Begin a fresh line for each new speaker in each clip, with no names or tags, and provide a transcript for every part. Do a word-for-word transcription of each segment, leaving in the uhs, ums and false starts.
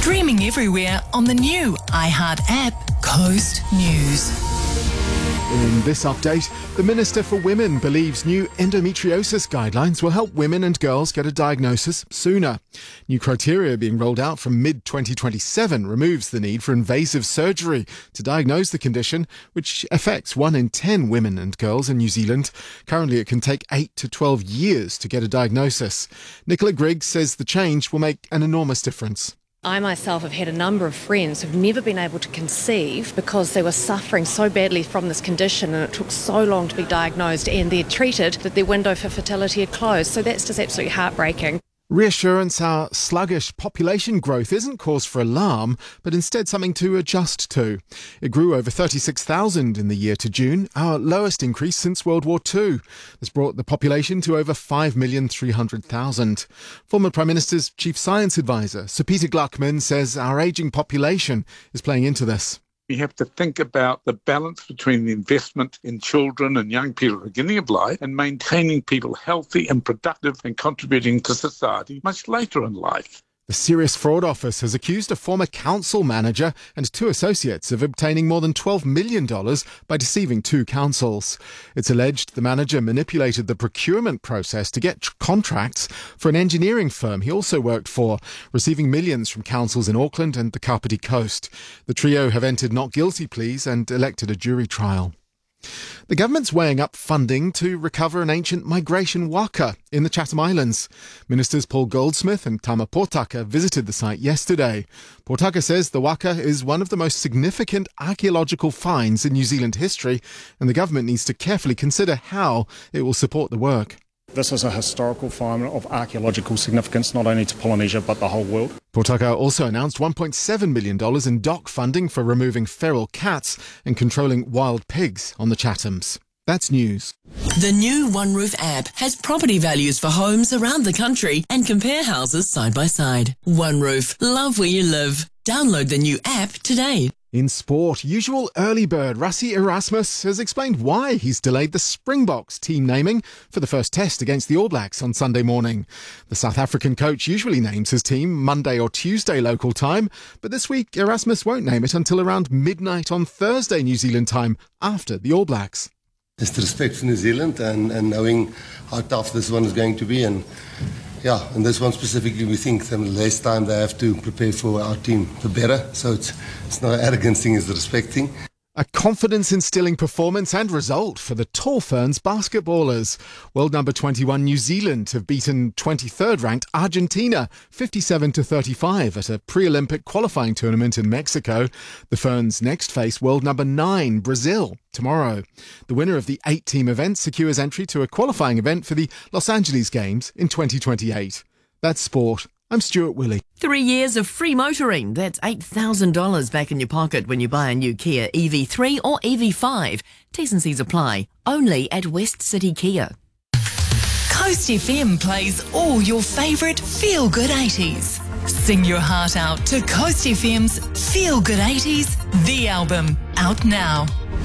Streaming everywhere on the new iHeart app, Coast News.
In this update, the Minister for Women believes new endometriosis guidelines will help women and girls get a diagnosis sooner. New criteria being rolled out from mid twenty twenty-seven removes the need for invasive surgery to diagnose the condition, which affects one in ten women and girls in New Zealand. Currently, it can take eight to twelve years to get a diagnosis. Nicola Griggs says the change will make an enormous difference.
I myself have had a number of friends who've never been able to conceive because they were suffering so badly from this condition and it took so long to be diagnosed, and they're treated that their window for fertility had closed. So that's just absolutely heartbreaking.
Reassurance our sluggish population growth isn't cause for alarm, but instead something to adjust to. It grew over thirty-six thousand in the year to June, our lowest increase since World War Two. This brought the population to over five million three hundred thousand. Former Prime Minister's Chief Science Advisor, Sir Peter Gluckman, says our ageing population is playing into this.
We have to think about the balance between the investment in children and young people at the beginning of life and maintaining people healthy and productive and contributing to society much later in life.
The Serious Fraud Office has accused a former council manager and two associates of obtaining more than twelve million dollars by deceiving two councils. It's alleged the manager manipulated the procurement process to get tr- contracts for an engineering firm he also worked for, receiving millions from councils in Auckland and the Kapiti Coast. The trio have entered not guilty pleas and elected a jury trial. The government's weighing up funding to recover an ancient migration waka in the Chatham Islands. Ministers Paul Goldsmith and Tama Potaka visited the site yesterday. Potaka says the waka is one of the most significant archaeological finds in New Zealand history, and the government needs to carefully consider how it will support the work.
This is a historical find of archaeological significance not only to Polynesia but the whole world.
Potaka also announced one point seven million dollars in D O C funding for removing feral cats and controlling wild pigs on the Chathams. That's news.
The new One Roof app has property values for homes around the country and compare houses side by side. One Roof, love where you live. Download the new app today.
In sport, usual early bird Rassie Erasmus has explained why he's delayed the Springboks team naming for the first test against the All Blacks on Sunday morning. The South African coach usually names his team Monday or Tuesday local time, but this week Erasmus won't name it until around midnight on Thursday New Zealand time, after the All Blacks.
Just respect for New Zealand and, and knowing how tough this one is going to be, and yeah, and this one specifically, we think the less time they have to prepare for our team, the better. So it's it's not an arrogance thing, it's the respect thing.
A confidence-instilling performance and result for the Tall Ferns basketballers. World number twenty-one New Zealand have beaten twenty-third ranked Argentina fifty-seven to thirty-five at a pre-Olympic qualifying tournament in Mexico. The Ferns next face world number nine Brazil tomorrow. The winner of the eight-team event secures entry to a qualifying event for the Los Angeles Games in twenty twenty-eight. That's sport. I'm Stuart Willey.
Three years of free motoring. That's eight thousand dollars back in your pocket when you buy a new Kia E V three or E V five. T's and C's apply. Only at West City Kia.
Coast F M plays all your favourite feel-good eighties. Sing your heart out to Coast F M's Feel Good eighties, the album, out now.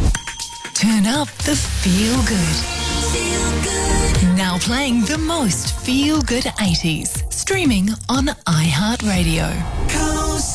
Turn up the feel good. Feel good. Now playing the most feel good eighties. Streaming on iHeartRadio.